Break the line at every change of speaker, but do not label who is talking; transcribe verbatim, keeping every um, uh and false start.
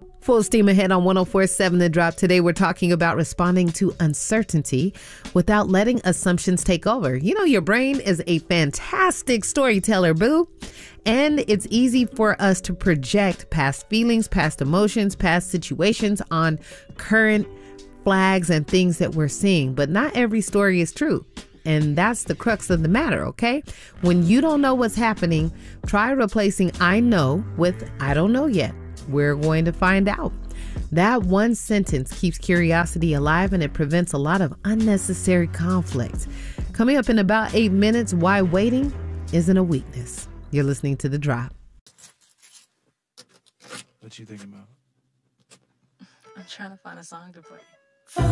Full steam ahead on one oh four point seven The Drop. Today we're talking about responding to uncertainty without letting assumptions take over. You know, your brain is a fantastic storyteller, boo. And it's easy for us to project past feelings, past emotions, past situations on current flags and things that we're seeing. But not every story is true. And that's the crux of the matter, okay? When you don't know what's happening, try replacing I know with I don't know yet. We're going to find out. That one sentence keeps curiosity alive and it prevents a lot of unnecessary conflict. Coming up in about eight minutes, why waiting isn't a weakness. You're listening to The Drop.
What you thinking about?
I'm trying to find a song to play.